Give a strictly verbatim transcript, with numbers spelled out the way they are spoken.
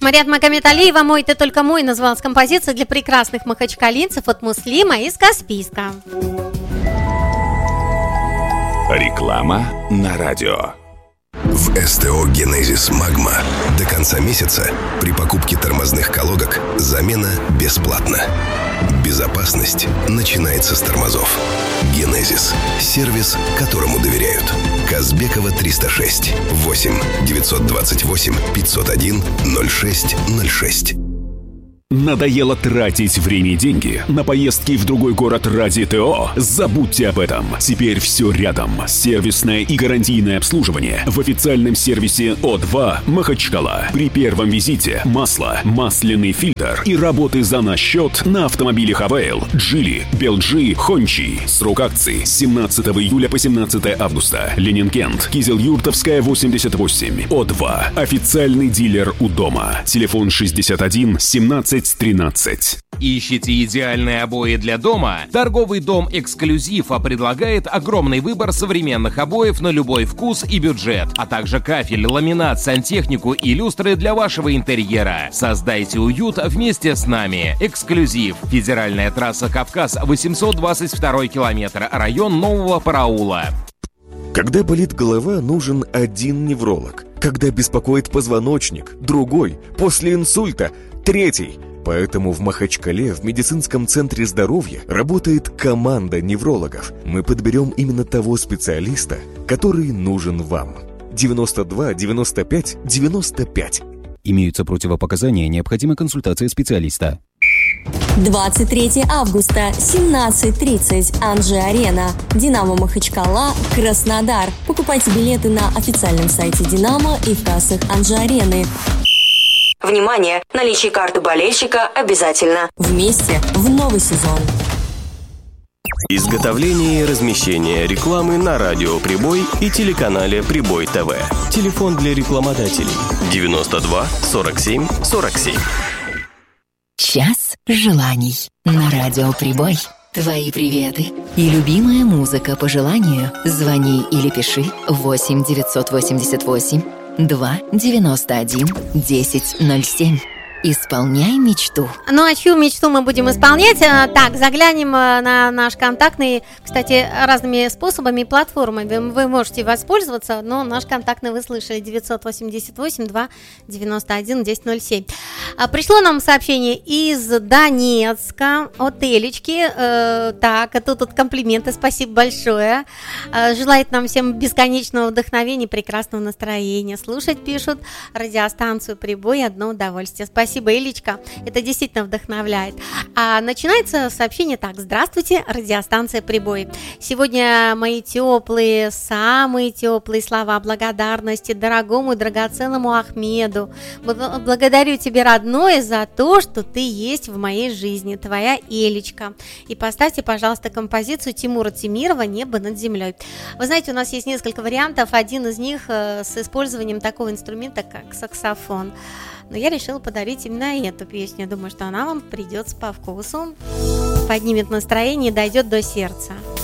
Мария Магомедалиева «Мой, ты только мой» называлась композиция для прекрасных махачкалинцев от Муслима из Каспийска. Реклама на радио. В СТО «Генезис Магма» до конца месяца при покупке тормозных колодок замена бесплатна. Безопасность начинается с тормозов. «Генезис» – сервис, которому доверяют. Казбекова триста шесть, восемь девятьсот двадцать восемь пятьсот один ноль шесть ноль шесть. Надоело тратить время и деньги на поездки в другой город ради ТО? Забудьте об этом. Теперь все рядом. Сервисное и гарантийное обслуживание в официальном сервисе О два Махачкала. При первом визите масло, масляный фильтр и работы за наш счет на автомобилях Авейл, Джили, Белджи, Хончи. Срок акции с семнадцатого июля по семнадцатое августа. Ленин-Кент, Кизел-Юртовская, восемьдесят восемь. О два. Официальный дилер у дома. Телефон шестьдесят один семнадцать тринадцать. Ищите идеальные обои для дома? Торговый дом «Эксклюзив» предлагает огромный выбор современных обоев на любой вкус и бюджет, а также кафель, ламинат, сантехнику и люстры для вашего интерьера. Создайте уют вместе с нами. «Эксклюзив». Федеральная трасса «Кавказ», восемьсот двадцать второй километр, район Нового Параула. Когда болит голова, нужен один невролог. Когда беспокоит позвоночник, другой. После инсульта – третий. Поэтому в Махачкале в медицинском центре здоровья работает команда неврологов. Мы подберем именно того специалиста, который нужен вам. девяносто два девяносто пять девяносто пять. Имеются противопоказания, необходима консультация специалиста. двадцать третьего августа, семнадцать тридцать, Анжи-Арена, Динамо Махачкала, Краснодар. Покупайте билеты на официальном сайте Динамо и в кассах Анжи-Арены. Внимание! Наличие карты болельщика обязательно. Вместе в новый сезон. Изготовление и размещение рекламы на радио «Прибой» и телеканале «Прибой ТВ». Телефон для рекламодателей девяносто два сорок семь сорок семь. Час желаний на радио «Прибой». Твои приветы и любимая музыка по желанию. Звони или пиши восемь девятьсот восемьдесят восемь два девяносто один десять ноль семь. Исполняй мечту. Ну, а чью мечту мы будем исполнять? Так, заглянем на наш контактный, кстати, разными способами и платформами. Вы можете воспользоваться, но наш контактный вы слышали, девятьсот восемьдесят восемь два девяносто один десять ноль семь. Пришло нам сообщение из Донецка от Элечки. Так, тут, тут комплименты, спасибо большое. Желает нам всем бесконечного вдохновения, прекрасного настроения. Слушать пишут радиостанцию «Прибой», одно удовольствие. Спасибо. Спасибо, Илечка, это действительно вдохновляет. А начинается сообщение так: здравствуйте, радиостанция «Прибой». Сегодня мои теплые, самые теплые слова благодарности дорогому и драгоценному Ахмеду. Благодарю тебя, родной, за то, что ты есть в моей жизни, твоя Элечка. И поставьте, пожалуйста, композицию Тимура Темирова «Небо над землей». Вы знаете, у нас есть несколько вариантов, один из них с использованием такого инструмента, как саксофон. Но я решила подарить именно эту песню. Думаю, что она вам придется по вкусу, поднимет настроение и дойдет до сердца.